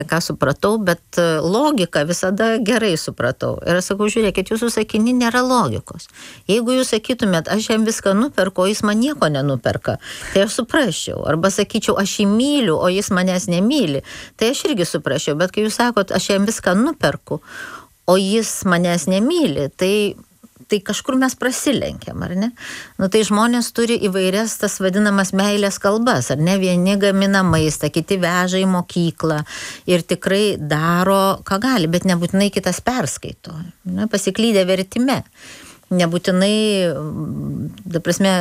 ką supratau, bet logiką visada gerai supratau. Ir aš sakau, žiūrėkit, jūsų sakiny nėra logikos. Jeigu jūs sakytumėt, aš jam viską nuperku, o jis man nieko nenuperka, tai aš suprasčiau. Arba sakyčiau, aš jį myliu, o jis manęs nemyli, tai aš irgi suprasčiau. Bet kai jūs sakot, aš jam viską nuperku, o jis manęs nemyli, tai kažkur mes prasilenkiam, ar ne? Nu, tai žmonės turi įvairias tas vadinamas meilės kalbas, ar ne? Vieni gamina maistą, kiti veža į mokyklą ir tikrai daro, ką gali, bet nebūtinai kitas perskaito. Ne? Pasiklydę vertime. Nebūtinai, ta prasme,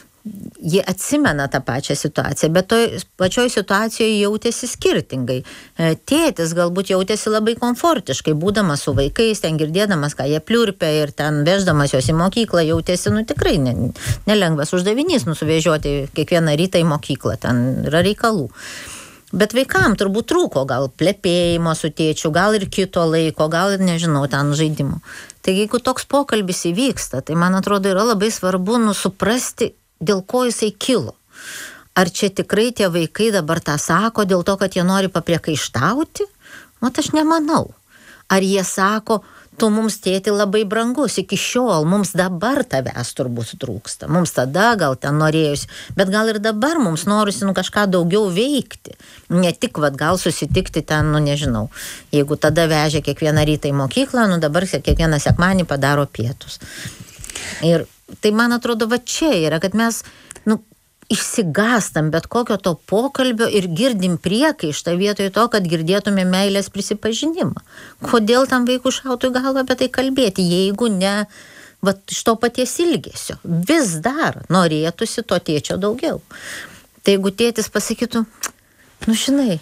jie atsimena tą pačią situaciją, bet toj pačioj situacijoje jautėsi skirtingai. Tėtis galbūt jautėsi labai komfortiškai, būdamas su vaikais, ten girdėdamas, ką jie pliurpia ir ten veždamas juos į mokyklą, jautėsi, tikrai nelengvas uždavinys, suvežioti kiekvieną rytą į mokyklą, ten yra reikalų. Bet vaikam turbūt trūko gal plepėjimo su tėčiu, gal ir kito laiko, gal ir nežinau, ten žaidimų. Taigi, jeigu toks pokalbis įvyksta, tai man atrodo yra labai svarbu suprasti, dėl ko jisai kilo. Ar čia tikrai tie vaikai dabar tą sako dėl to, kad jie nori papriekaištauti? Aš nemanau. Ar jie sako, tu mums tėti labai brangus, iki šiol, mums dabar tavęs turbūt trūksta. Mums tada gal ten norėjusi, bet gal ir dabar mums norisi kažką daugiau veikti. Ne tik, gal susitikti ten, nežinau, jeigu tada vežė kiekvieną rytą į mokyklą, dabar kiekvieną sekmanį padaro pietus. Ir tai man atrodo, čia yra, kad mes išsigastam bet kokio to pokalbio ir girdim priekaištą vietoj to, kad girdėtume meilės prisipažinimą. Kodėl tam vaikų šautų į galvą apie tai kalbėti, jeigu ne iš to paties ilgesio. Vis dar norėtųsi to tėčio daugiau. Tai jeigu tėtis pasakytų, žinai,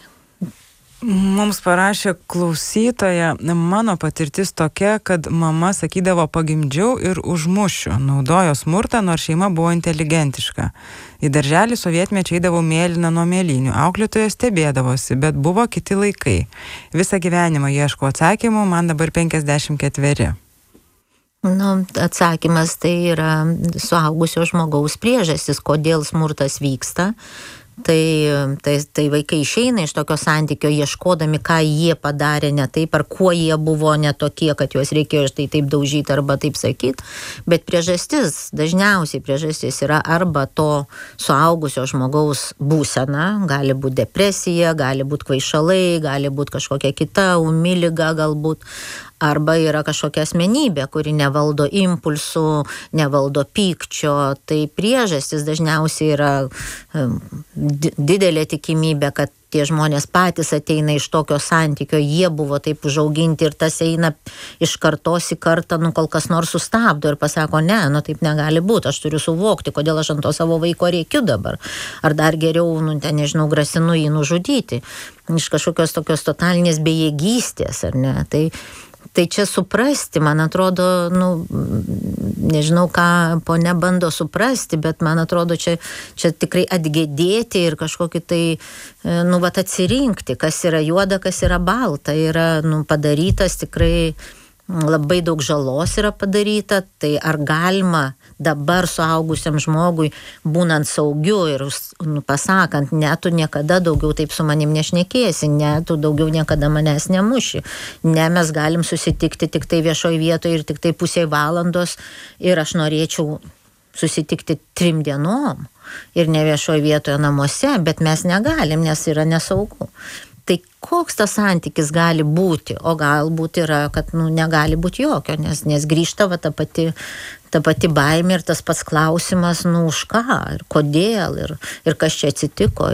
mums parašė klausytoja, mano patirtis tokia, kad mama sakydavo pagimdžiau ir užmušiu, naudojo smurtą, nors šeima buvo inteligentiška. Į darželį sovietmečiai eidavau mėlyną nuo mėlynių, auklėtoja stebėdavosi, bet buvo kiti laikai. Visą gyvenimą ieškau atsakymų, man dabar 54. Atsakymas tai yra suaugusio žmogaus priežastis, kodėl smurtas vyksta. Tai vaikai išeina iš tokio santykio, ieškodami, ką jie padarė ne taip, ar kuo jie buvo ne tokie, kad juos reikėjo štai taip daužyti arba taip sakyti. Bet dažniausiai priežastis yra arba to suaugusio žmogaus būsena, gali būti depresija, gali būti kvaišalai, gali būti kažkokia kita ūmi liga galbūt. Arba yra kažkokia asmenybė, kuri nevaldo impulsų, nevaldo pykčio. Tai priežastis dažniausiai yra didelė tikimybė, kad tie žmonės patys ateina iš tokio santykio, jie buvo taip užauginti ir tas eina iš kartos į kartą, kol kas nors sustabdo ir pasako, ne, taip negali būti, aš turiu suvokti, kodėl aš ant to savo vaiko reikiu dabar. Ar dar geriau, nežinau, grasinu jį nužudyti. Iš kažkokios tokios totalinės bejėgystės, ar ne? Tai čia suprasti, man atrodo, nežinau, ką ponia bando suprasti, bet man atrodo, čia tikrai atgėdėti ir kažkokį tai, atsirinkti, kas yra juoda, kas yra balta, yra, padarytas tikrai labai daug žalos yra padaryta, tai ar galima dabar suaugusiam žmogui, būnant saugiu ir pasakant, ne, tu niekada daugiau taip su manim nešnekėsi, ne, tu daugiau niekada manęs nemuši, ne, mes galim susitikti tik tai viešoj vietoje ir tik tai pusė valandos ir aš norėčiau susitikti 3 dienom ir ne viešoj vietoje namuose, bet mes negalim, nes yra nesaugu. Tai koks tas santykis gali būti, o galbūt yra, kad negali būti jokio, nes grįžta ta pati baimė ir tas pats klausimas, už ką ir kodėl ir kas čia atsitiko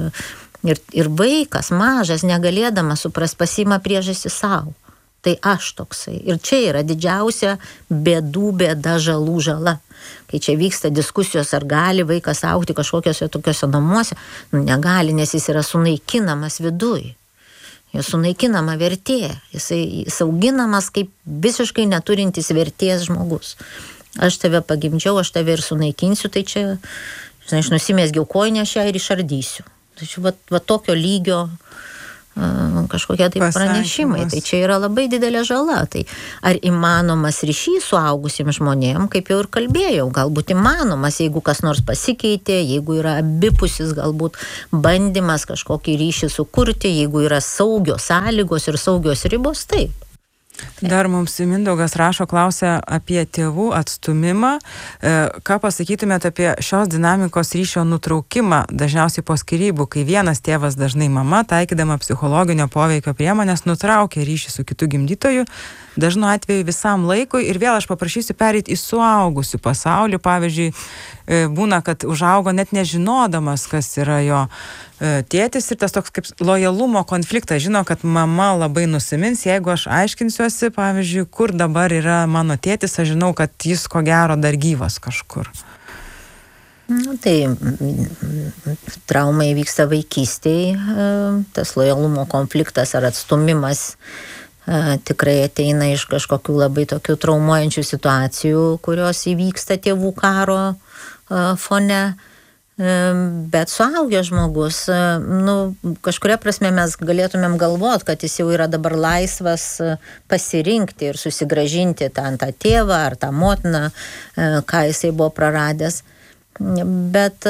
ir vaikas mažas negalėdamas suprast pasiima priežastį savo. Tai aš toksai. Ir čia yra didžiausia bėda, žalų žala. Kai čia vyksta diskusijos, ar gali vaikas augti kažkokiuose tokiuose namuose, negali, nes jis yra sunaikinamas viduj. Jis sunaikinama vertė. Jisai auginamas kaip visiškai neturintis vertės žmogus. Aš tave pagimdžiau, aš tave ir sunaikinsiu, tai čia, aš nusimesgiau kojinę šią ir išardysiu. Tai čia va tokio lygio kažkokie tai pranešimai. Tai čia yra labai didelė žala. Tai ar įmanomas ryšys su augusiems žmonėm, kaip jau ir kalbėjau, galbūt įmanomas, jeigu kas nors pasikeitė, jeigu yra abipusis galbūt bandymas kažkokį ryšį sukurti, jeigu yra saugios sąlygos ir saugios ribos, taip. Dar mums Mindaugas rašo, klausia apie tėvų atstumimą. Ką pasakytumėte apie šios dinamikos ryšio nutraukimą, dažniausiai po skyrybų, kai vienas tėvas, dažnai mama, taikydama psichologinio poveikio priemonės, nutraukia ryšį su kitu gimdytoju, dažnu atveju visam laikui. Ir vėl aš paprašysiu pereiti į suaugusių pasaulį. Pavyzdžiui, būna, kad užaugo net nežinodamas, kas yra jo tėtis, ir tas toks kaip lojalumo konfliktas. Žino, kad mama labai nusimins, jeigu aš aiškinsiuosi, pavyzdžiui, kur dabar yra mano tėtis, aš žinau, kad jis ko gero dar gyvas kažkur. Tai trauma įvyksta vaikystėje, tas lojalumo konfliktas ar atstumimas tikrai ateina iš kažkokių labai tokių traumuojančių situacijų, kurios įvyksta tėvų karo fone. Bet suaugęs žmogus, kažkuria prasme mes galėtumėm galvoti, kad jis jau yra dabar laisvas pasirinkti ir susigrąžinti tą tėvą ar tą motiną, ką jisai buvo praradęs. Bet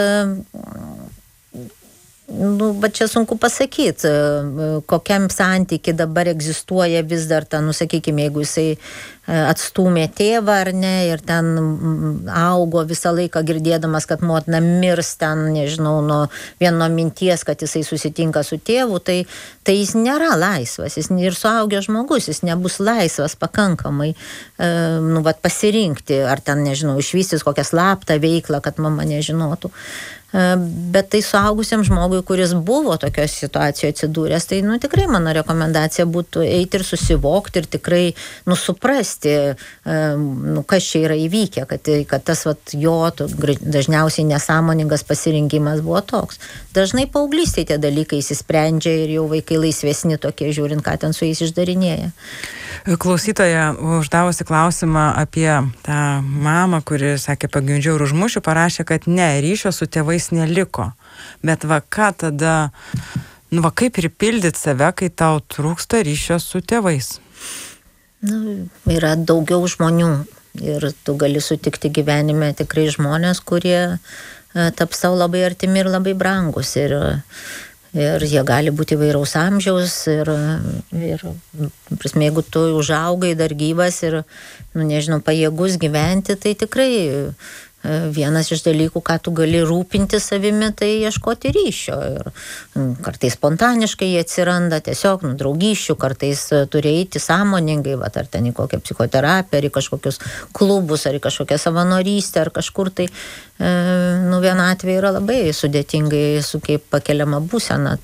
bet čia sunku pasakyti, kokiam santyki dabar egzistuoja vis dar ta, sakykime, jeigu jisai atstūmė tėvą ar ne, ir ten augo visą laiką girdėdamas, kad motina mirs ten, nežinau, nuo minties, kad jisai susitinka su tėvu, tai jis nėra laisvas, jis ir suaugęs žmogus, jis nebus laisvas pakankamai pasirinkti, ar ten, nežinau, išvystys kokią slaptą veiklą, kad mama nežinotų. Bet tai suaugusiam žmogui, kuris buvo tokioje situacijoje atsidūręs, tai tikrai mano rekomendacija būtų eiti ir susivokti ir tikrai suprasti, kas čia yra įvykę, kad tas jo dažniausiai nesąmoningas pasirinkimas buvo toks. Dažnai paauglystėje tie dalykai įsisprendžia ir jau vaikai laisvesni tokie, žiūrint, ką ten su jais išdarinėja. Klausytoja uždavusi klausimą apie tą mamą, kuri sakė, pagimdžiau ir užmušiu, parašė, kad ne, ryšio su tėvais neliko. Bet ką tada, kaip pripildyti save, kai tau trūksta ryšio su tėvais? Yra daugiau žmonių ir tu gali sutikti gyvenime tikrai žmonės, kurie taps tau labai artimi ir labai brangus. Ir jie gali būti įvairaus amžiaus ir prasme, jeigu tu užaugai dar gyvas ir, nežinau, pajėgus gyventi, tai tikrai vienas iš dalykų, ką tu gali rūpinti savimi, tai ieškoti ryšio. Ir kartais spontaniškai jie atsiranda, tiesiog draugysčių, kartais turi eiti sąmoningai, ar ten į kokią psichoterapiją, ar į kažkokius klubus, ar į kažkokią savanorystę, ar kažkur tai. Vienatvė yra labai sudėtingai su kaip pakeliama būsena.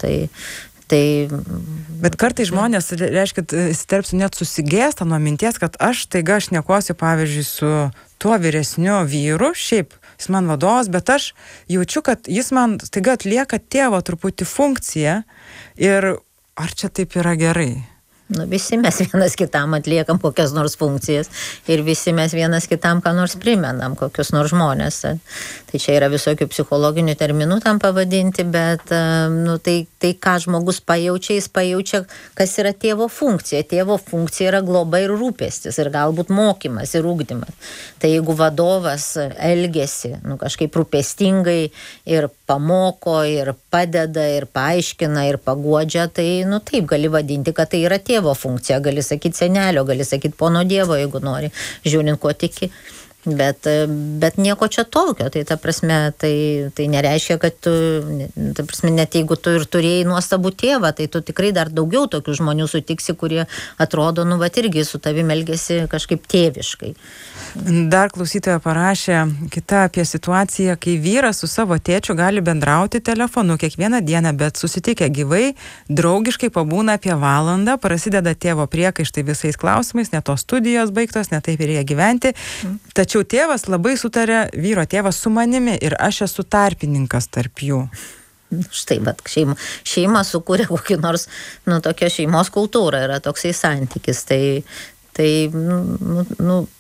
Bet kartais žmonės, reiškia, įsiterpsiu, net susigėsta nuo minties, kad aš šnekuosiu, pavyzdžiui, su tuo vyresniu vyru, šiaip jis man vadovas, bet aš jaučiu, kad jis man staiga atlieka tėvo truputį funkciją ir ar čia taip yra gerai? Visi mes vienas kitam atliekam kokias nors funkcijas ir visi mes vienas kitam ką nors primenam, kokius nors žmonės. Tai čia yra visokių psichologinių terminų tam pavadinti, bet tai ką žmogus pajaučia, jis pajaučia, kas yra tėvo funkcija. Tėvo funkcija yra globa ir rūpestis ir galbūt mokymas ir ugdymas. Tai jeigu vadovas elgiasi kažkaip rūpestingai ir pamoko, ir padeda, ir paaiškina, ir paguodžia, tai taip gali vadinti, kad tai yra tėvo funkcija, gali sakyti senelio, gali sakyti pono Dievo, jeigu nori, žiūrint, ko tiki. Bet nieko čia tokio, tai ta prasme, tai nereiškia, kad tu, ta prasme, net jeigu tu ir turėjai nuostabų tėvą, tai tu tikrai dar daugiau tokių žmonių sutiksi, kurie atrodo, irgi su tavim elgiasi kažkaip tėviškai. Dar klausytoja parašė kita apie situaciją, kai vyras su savo tėčiu gali bendrauti telefonu kiekvieną dieną, bet susitikę gyvai, draugiškai pabūna apie valandą, prasideda tėvo priekaištai visais klausimais, ne tos studijos baigtos, ne taip ir jie gyventi. Tačiau tėvas labai sutarė, vyro tėvas su manimi ir aš esu tarpininkas tarp jų. Štai, bet šeima sukūrė kokį nors, tokia šeimos kultūra, yra toksai santykis, tai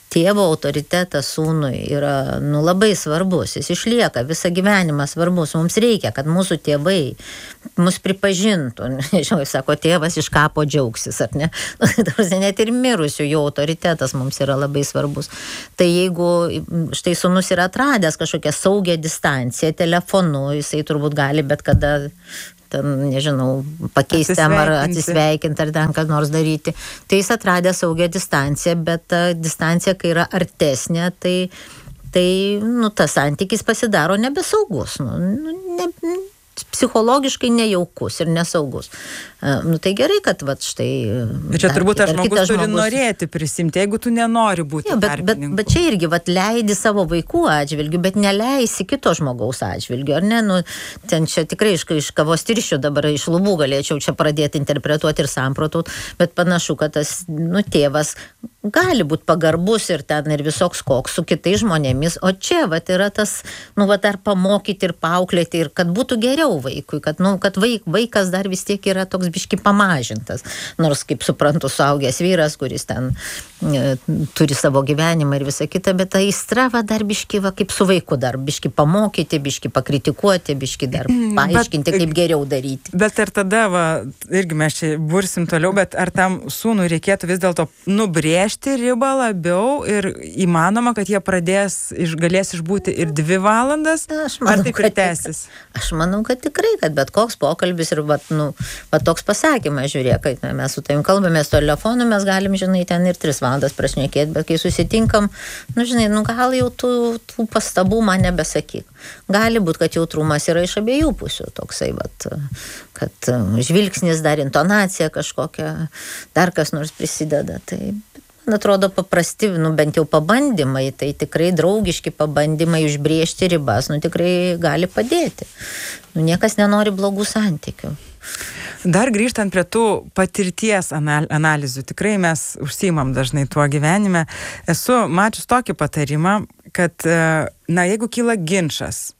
tėvo autoritetas sūnui yra labai svarbus, jis išlieka visą gyvenimą svarbus, mums reikia, kad mūsų tėvai mus pripažintų, nežinau, sako, tėvas iš kapo džiaugsis, ar ne? Net ir mirusių jo autoritetas mums yra labai svarbus. Tai jeigu štai sūnus yra atradęs kažkokią saugią distanciją telefonu, jisai turbūt gali bet kada ten, nežinau, pakeisti ar atsisveikinti, ar ten ką nors daryti. Tai jis atradė saugią distanciją, bet ta distancija, kai yra artesnė, tai tas santykis pasidaro nebesaugus. Psichologiškai nejaukus ir nesaugus. Tai gerai, kad štai... Bet čia turbūt žmogus turi norėti prisimti, jeigu tu nenori būti tarpininku. Bet čia irgi leidi savo vaikų atžvilgių, bet neleisi kito žmogaus atžvilgių, ar ne? Ten čia tikrai iš kavos tirščių dabar iš lubų galėčiau čia pradėti interpretuoti ir samprotauti, bet panašu, kad tas tėvas gali būti pagarbus ir ten ir visoks koks su kitais žmonėmis, o čia yra tas, dar pamokyti ir paauklėti ir kad būtų geriau vaikui, kad vaikas dar vis tiek yra toks biški pamažintas, nors, kaip suprantu, suaugęs vyras, kuris ten turi savo gyvenimą ir visą kitą, bet ta aistra dar biški, kaip su vaiku dar biški pamokyti, biški pakritikuoti, biški dar paaiškinti, kaip geriau daryti. Bet ir tada, irgi mes čia bursim toliau, bet ar tam sūnui reikėtų vis dėlto nubrėžti ribą labiau ir įmanoma, kad jie galės išbūti ir 2 valandas, ar taip ir tęsis? Aš manau, kad tikrai, kad bet koks pokalbis ir toks pasakymas, žiūrėk, kad mes su tavim kalbamės telefonu, mes galim, žinai, ten ir 3 valandas prašnekėti, bet kai susitinkam, gal jau tų pastabų man nebesakyk. Gali būti, kad jautrumas yra iš abiejų pusių toksai, kad žvilgsnis, dar intonacija kažkokia, dar kas nors prisideda. Tai, man atrodo, paprasti, bent jau pabandymai, tai tikrai draugiški pabandymai užbrėžti ribas, tikrai gali padėti. Niekas nenori blogų santykių. Dar grįžtant prie tų patirties analizių, tikrai mes užsiimam dažnai tuo gyvenime. Esu mačius tokį patarimą, kad, jeigu kyla ginčas,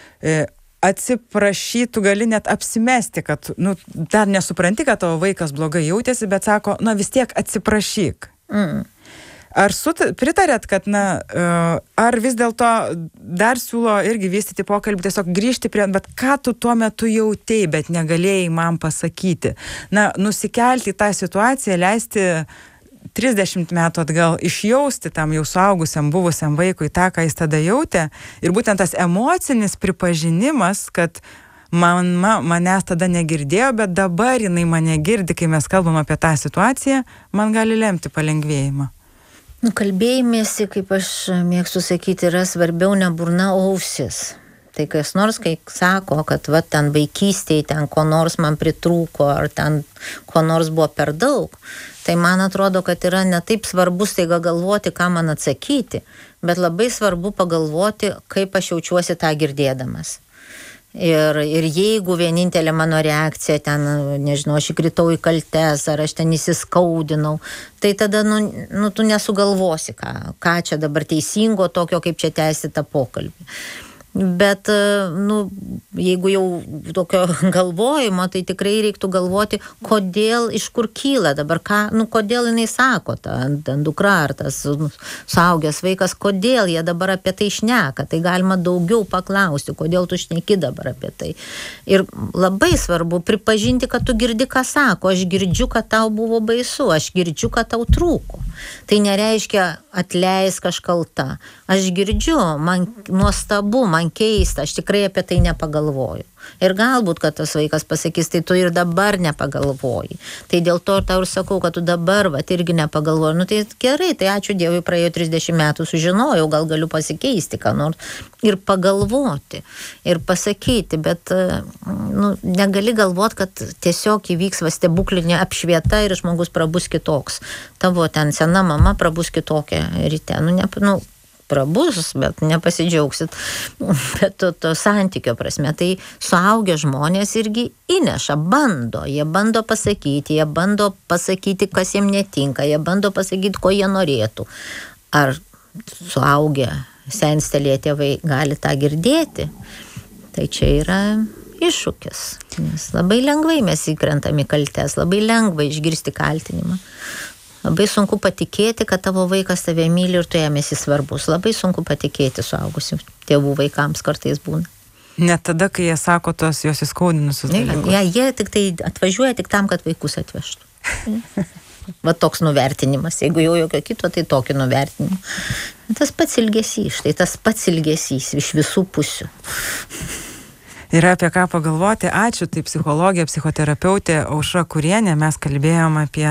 atsiprašytų, gali net apsimesti, kad, dar nesupranti, kad tavo vaikas blogai jautėsi, bet sako, vis tiek atsiprašyk. Ar pritarėt, kad, ar vis dėlto dar siūlo irgi vystyti pokalbį, tiesiog grįžti prie, bet ką tu tuo metu jautei, bet negalėjai man pasakyti? Nusikelti į tą situaciją, leisti 30 metų atgal išjausti tam jau suaugusiam buvusiam vaikui tą, ką jis tada jautė. Ir būtent tas emocinis pripažinimas, kad manęs tada negirdėjo, bet dabar jinai mane girdi, kai mes kalbam apie tą situaciją, man gali lemti palengvėjimą. Kalbėjimėsi, kaip aš mėgstu sakyti, yra svarbiau ne burna, o ausis. Tai kas nors, kai sako, kad ten vaikystėje ten ko nors man pritrūko, ar ten ko nors buvo per daug, tai man atrodo, kad yra ne taip svarbu staiga galvoti, ką man atsakyti, bet labai svarbu pagalvoti, kaip aš jaučiuosi tą girdėdamas. Ir jeigu vienintelė mano reakcija ten, nežinau, aš įkritau į kaltes, ar aš ten įsiskaudinau, tai tada, tu nesugalvosi, ką čia dabar teisingo tokio, kaip čia tęsti tą pokalbį. Bet, jeigu jau tokio galvojimo, tai tikrai reiktų galvoti, kodėl, iš kur kyla dabar, kodėl jinai sako, ta dukra ar tas suaugęs vaikas, kodėl jie dabar apie tai šneka, tai galima daugiau paklausti, kodėl tu šneki dabar apie tai. Ir labai svarbu pripažinti, kad tu girdi, ką sako, aš girdžiu, kad tau buvo baisu, aš girdžiu, kad tau trūko. Tai nereiškia atleisk, aš kalta. Aš girdžiu, man nuostabu, man keista, aš tikrai apie tai nepagalvoju. Ir galbūt, kad tas vaikas pasakys, tai tu ir dabar nepagalvoji. Tai dėl to tau ir sakau, kad tu dabar irgi nepagalvoji. Tai gerai, tai ačiū Dievui, praėjo 30 metų, sužinojau, gal galiu pasikeisti, ką nors. Ir pagalvoti, ir pasakyti, bet negali galvoti, kad tiesiog įvyks stebuklinė apšvieta ir žmogus prabus kitoks. Tavo ten sena mama prabus kitokia ryte. Prabus, bet nepasidžiaugsit. Bet to santykio prasme, tai suaugę žmonės irgi įneša, jie bando pasakyti, kas jiem netinka, jie bando pasakyti, ko jie norėtų. Ar suaugę senstelė tėvai gali tą girdėti? Tai čia yra iššūkis, nes labai lengvai mes įkrentam į kaltes, labai lengva išgirsti kaltinimą. Labai sunku patikėti, kad tavo vaikas tave myli ir tu jam esi svarbus. Labai sunku patikėti suaugusių tėvų vaikams kartais būna. Net tada, kai jie sako tos jos įskaudinusius dalykus. Jie tik tai atvažiuoja tik tam, kad vaikus atvežtų. Va toks nuvertinimas. Jeigu jau jokio kito, tai tokį nuvertinimą. Tas pats ilgesys, štai tas pats ilgesys iš visų pusių. Yra apie ką pagalvoti. Ačiū, tai psichologė, psichoterapeutė Aušra Kurienė. Mes kalbėjom apie